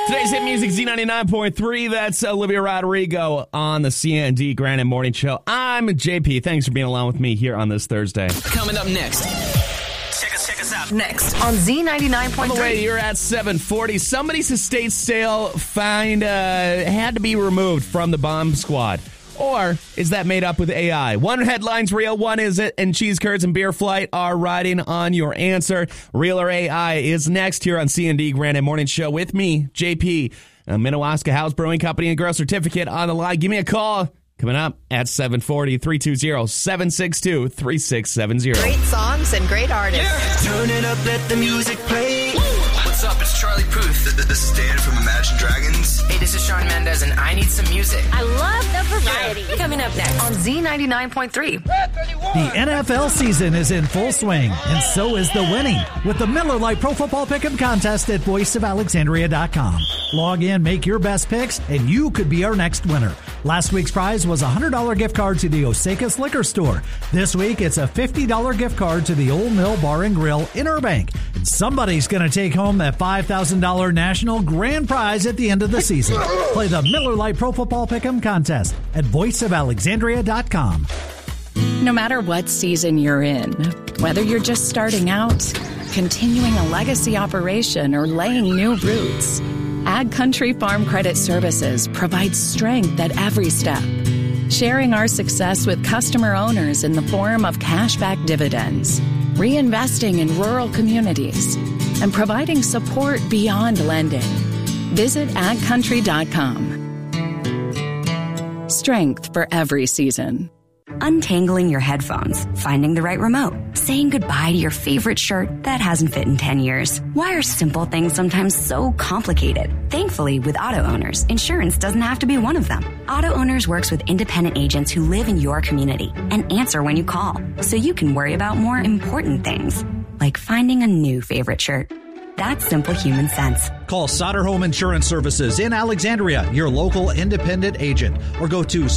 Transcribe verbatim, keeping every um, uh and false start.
Today's hit music, Z ninety-nine point three. That's Olivia Rodrigo on the C N D Granite Morning Show. I'm J P. Thanks for being along with me here on this Thursday. Coming up next. Check us, check us out. Next on Z ninety-nine point three. On the way, you're at seven forty. Somebody's estate sale find uh, had to be removed from the bomb squad. Or is that made up with A I? One headline's real, one isn't, and Cheese Curds and Beer Flight are riding on your answer. Real or A I is next here on C N D Granite Morning Show with me, J P. Uh, Minnewaska House Brewing Company and Grow Certificate on the line. Give me a call. Coming up at seven forty, three two zero, seven six two, three six seven zero. Great songs and great artists. Yeah. Turn it up, let the music play. What's up? It's Charlie Puth. This is Dan from Imagine Dragons. Hey, this is Shawn Mendes, and I need some music. I love the variety. Yeah. Coming up next on Z ninety-nine point three. The N F L season is in full swing, and so is the winning with the Miller Lite Pro Football Pick'em Contest at voice of alexandria dot com. Log in, make your best picks, and you could be our next winner. Last week's prize was a one hundred dollars gift card to the Osakis Liquor Store. This week, it's a fifty dollars gift card to the Old Mill Bar and Grill in Burbank. And somebody's going to take home that five thousand dollars national grand prize at the end of the season. Play the Miller Lite Pro Football Pick'em Contest at voice of alexandria dot com. No matter what season you're in, whether you're just starting out, continuing a legacy operation, or laying new roots, Ag Country Farm Credit Services provides strength at every step, sharing our success with customer owners in the form of cashback dividends, reinvesting in rural communities, and providing support beyond lending. Visit ag country dot com. Strength for every season. Untangling your headphones, finding the right remote, saying goodbye to your favorite shirt that hasn't fit in ten years. Why are simple things sometimes so complicated? Thankfully, with Auto Owners, insurance doesn't have to be one of them. Auto Owners works with independent agents who live in your community and answer when you call, so you can worry about more important things, like finding a new favorite shirt. That's simple human sense. Call Sauter Home Insurance Services in Alexandria, your local independent agent, or go to